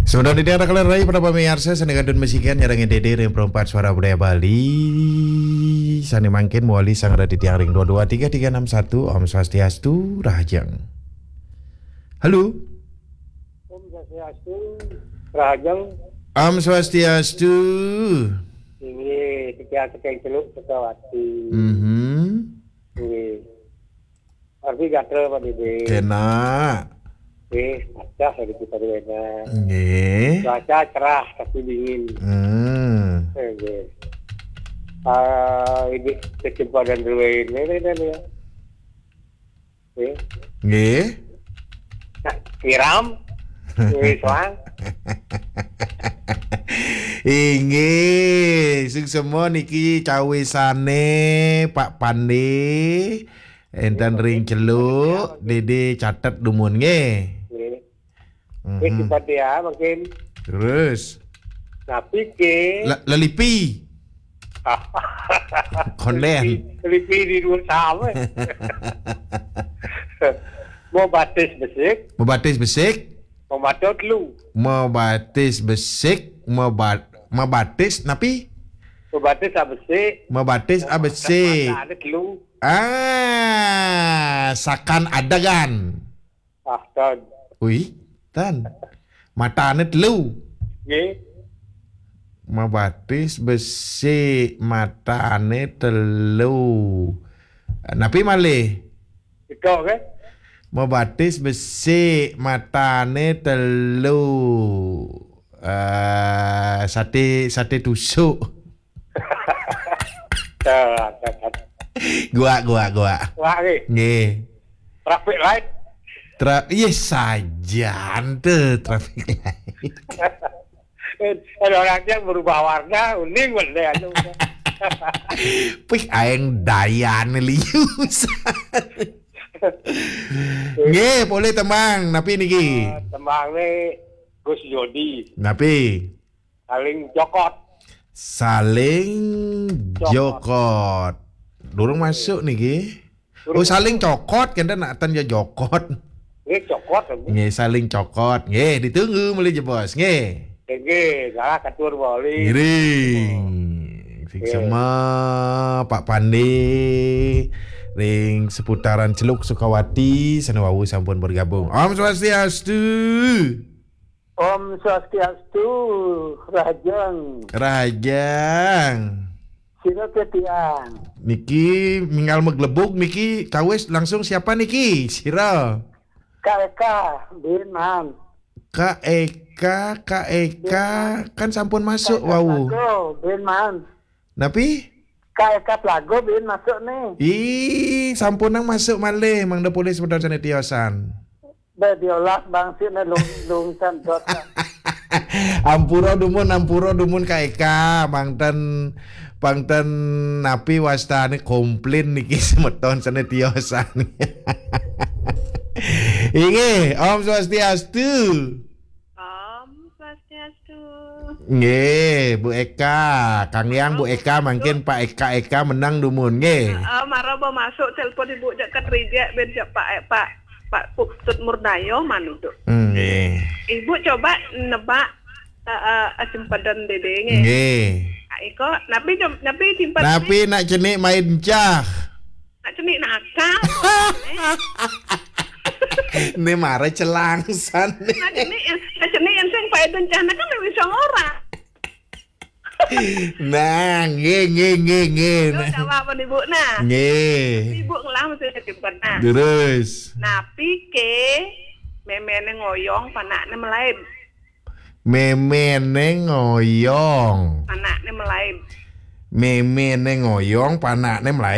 Sudah didengar kalian rai pada pemirsa senegadun mesikian nyarangin dede yang perempat suara budaya Bali. Sani mangkin muali sang radit yang ring 223361 Om Swastiastu Rahajang. Halo. Om Swastiastu Rahajang. Om Swastiastu. Ini sekian celuk Sekawati. Ini. Arti gatel Pak Dede. Kena. Acah dari kita dulu. Nggih. Cuaca cerah tapi dingin. Nggih. Ini kecepatan dulu ini ya. Nggih. Kiram. Soang. Inggih, sing semua niki cawisane Pak Pandi. Enten ring celuk, Dede catet dumun nggih. Cepat ya makin. Terus. Tapi ke. Lelipi. Konden. Lelipi di luar sama. Mau batis besik. Mau batis besik. Mau batot lu. Mau batis besik. Mau batis napi. Mau batis abesik. Mau batis abesik. Ada lu. Sakan adagan. Tan. Wih, tan. Matane telu. Nggih. Mabatis besi matane telu. Napi malih? Iko ke? Mabatis besi matane telu. Sate tusuk. Gua. Wah ke? Nggih. Traffic light. Yes saja ante traffic light. Ada orang yang berubah warna, uning wala ano. Pih aeng dayan lius. Nggih, boleh temang, napi niki? Temang ni Gus Jodi. Napi? Saling jokot. Durung masuk niki. Oh, saling cokot kenda nak tan ya jokot. Nggih cokot. Nggih, saling cokot. Nggih, ditunggu meli je bos. Nggih. Nggih, salah katur boli. Giring. Sing sama Pak Pandi. Ring seputaran Celuk Sukawati Senawawu sampun bergabung. Om Swastiastu. Om Swastiastu Rahajang. Sira ketiang. Niki minggal meglebuk niki kawis langsung siapa niki? Sira. KK Binan. KEK kan sampun masuk wau. Binan. Napi? KK Plago bin masuk nih. Ih, sampun nang masuk malih mang da polis pedar sana tiosan. Diolah bangsit na lungsan dota. Ampura dumun KEK pangten napi wastane komplain niki semeton sana tiosan. Inge, Om Swastiastu. Om Swastiastu. Nggih, Bu Eka, Kang Yang Bu Eka mungkin Pak Eka menang dumun nggih. Maraba masuk telepon Ibu dekat rejek ben Pak Putut Murnayo manuduk. Nggih. Ibu coba nebak simpadan Dede nge. Nggih. Iko napi simpan. Napi nak cenik main cah. Nak cenik nakal. Ini marah celangsan. Nak cenik yang sing paedan cahna kan lebih ora. Nah, nggih. Jawab Ibu nah. Nggih. Ibu ngelah mesti simpan nah. Terus. Napi ke memene ngoyong panakne melain. Memene ngoyong. Panakne melain. Memene ngoyong panakne melayu.